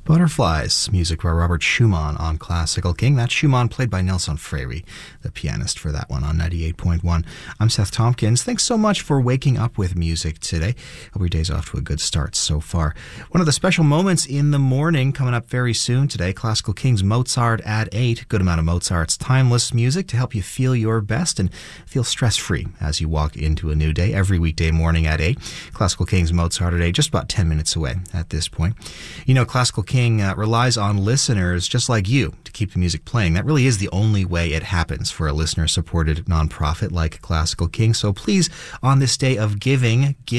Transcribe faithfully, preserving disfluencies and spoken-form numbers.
Butterflies, music by Robert Schumann on Classical King. That's Schumann played by Nelson Freire, the pianist for that one on ninety-eight point one. I'm Seth Tompkins. Thanks so much for waking up with music today. Hope your day's off to a good start so far. One of the special moments in the morning coming up very soon today, Classical King's Mozart at eight. Good amount of Mozart's timeless music to help you feel your best and feel stress-free as you walk into a new day every weekday morning at eight. Classical King's Mozart at eight, just about ten minutes away at this point. You know, Classical King uh, relies on listeners just like you to keep the music playing. That really is the only way it happens for a listener-supported nonprofit like Classical King. So please, on this day of giving, give